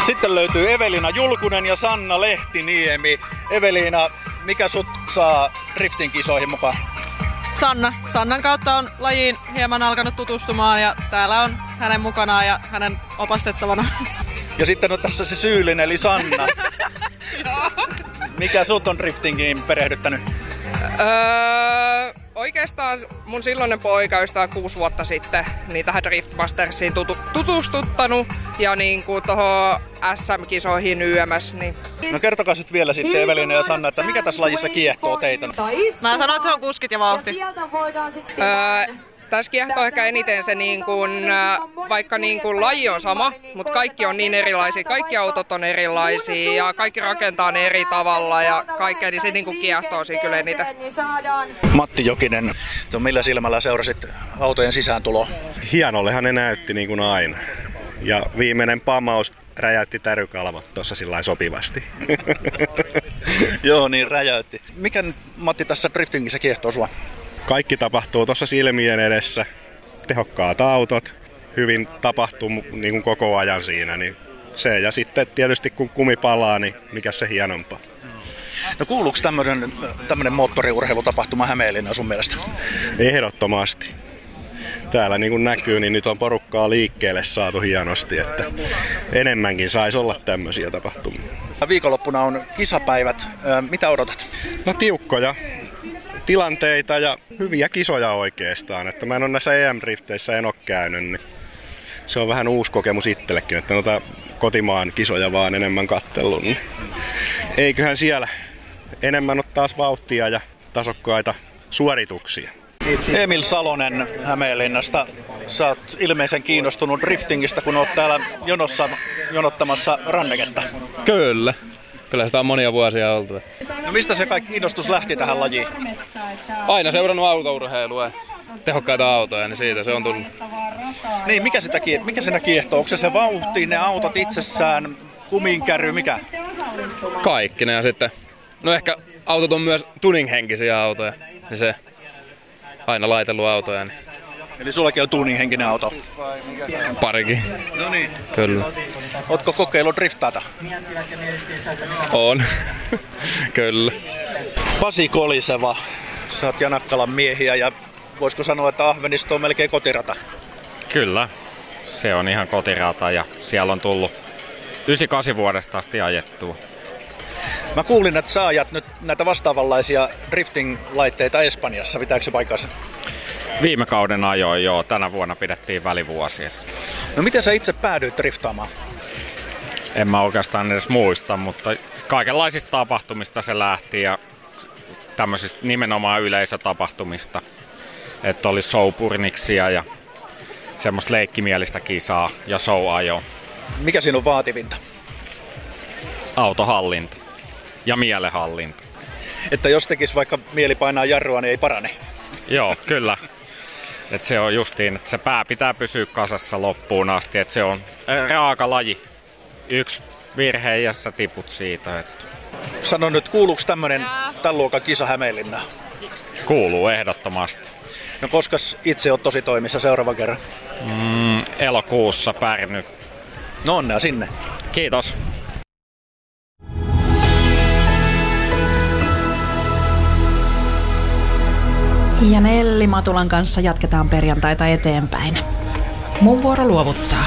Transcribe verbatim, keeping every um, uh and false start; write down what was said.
Sitten löytyy Eveliina Julkunen ja Sanna Lehtiniemi. Eveliina, mikä sut saa driftin kisoihin mukaan? Sanna. Sannan kautta on lajiin hieman alkanut tutustumaan ja täällä on hänen mukanaan ja hänen opastettavana. Ja sitten on tässä se syyllinen eli Sanna. Mikä sut on driftingiin perehdyttänyt? Öö, oikeastaan mun silloinen poika jostain kuusi vuotta sitten niin tähän Driftmastersiin tutu, tutustuttanut ja niin kuin tohon S M-kisoihin Y M S. Niin. No kertokaa nyt vielä sitten Eveliina ja Sanna, että mikä tässä lajissa kiehtoo teitä? Mä sanon, että se on kuskit ja vauhti. Öö, tässä kiehtoo ehkä eniten se, niin kun, vaikka niin kun laji on sama, mutta kaikki on niin erilaisia, kaikki autot on erilaisia ja kaikki rakentaa ne eri tavalla ja kaikkea, niin se niin kun kiehtoo siinä kyllä eniten. Matti Jokinen, millä silmällä seurasit autojen sisääntuloa? Hienollehan ne näytti niin kuin aina. Ja viimeinen pamaus räjäytti tärykalvot tuossa sillä sopivasti. Joo, niin räjäytti. Mikä Matti tässä driftingissä kiehtoo sua? Kaikki tapahtuu tuossa silmien edessä. Tehokkaat autot, hyvin tapahtuu niin kuin koko ajan siinä. Niin se ja sitten tietysti kun kumi palaa, niin mikä se hienompaa. No kuuluuko tämmöinen, tämmöinen moottoriurheilutapahtuma Hämeenlinnaan sun mielestä? Ehdottomasti. Täällä niin kuin näkyy, niin nyt on porukkaa liikkeelle saatu hienosti, että enemmänkin saisi olla tämmöisiä tapahtumia. Viikonloppuna on kisapäivät. Mitä odotat? No tiukkoja tilanteita ja hyviä kisoja oikeastaan. Että mä en ole näissä E M-drifteissä en ole käynyt, niin se on vähän uusi kokemus itsellekin, että noita kotimaan kisoja vaan enemmän kattellut. Niin eiköhän siellä enemmän ole taas vauhtia ja tasokkaita suorituksia. Emil Salonen Hämeenlinnasta. Sä oot ilmeisen kiinnostunut driftingistä, kun oot täällä jonossa jonottamassa ranneketta. Kyllä. Kyllä sitä on monia vuosia oltu. No mistä se kaikki kiinnostus lähti tähän lajiin? Aina seurannut autourheilua, tehokkaita autoja, niin siitä se on tullut. Niin, mikä, sitä, mikä siinä kiehtoo? Onko se se vauhti, ne autot itsessään, kuminkärry, mikä? Kaikki ne ja sitten, no ehkä autot on myös tuning-henkisiä autoja, niin se aina laitellut autoja. Niin. Eli sullakin on tuning-henkinen auto? Parikin. No niin. Kyllä. Ootko kokeillut driftata? On. Kyllä. Pasi Koliseva, sä oot Janakkalan miehiä ja voisiko sanoa, että Ahvenisto on melkein kotirata? Kyllä. Se on ihan kotirata ja siellä on tullut yhdeksänkymmentäkahdeksan vuodesta asti ajettua. Mä kuulin, että sä ajat nyt näitä vastaavanlaisia drifting-laitteita Espanjassa. Pitääkö se paikkansa? Viime kauden ajoin, joo. Tänä vuonna pidettiin välivuosi. No miten sä itse päädyit driftaamaan? En mä oikeastaan edes muista, mutta kaikenlaisista tapahtumista se lähti ja tämmöisistä nimenomaan yleisötapahtumista. Että oli showpurniksia ja semmoista leikkimielistä kisaa ja show-ajoa. Mikä siinä on vaativinta? Autohallinta ja mielenhallinta. Että jos tekisi vaikka mieli painaa jarrua, niin ei parane? Joo, kyllä. Et se on justiin, että se pää pitää pysyä kasassa loppuun asti, että se on raaka laji. Yksi virhe ja sä tiput siitä. Että... Sano nyt, kuuluuko tämmönen tämän luokan kisa Hämeenlinnaan? Kuuluu ehdottomasti. No koskas itse oot tosi toimissa seuraavan kerran? Mm, elokuussa Pärny. No onnea sinne. Kiitos. Ja Nelli Matulan kanssa jatketaan perjantaita eteenpäin. Mun vuoro luovuttaa.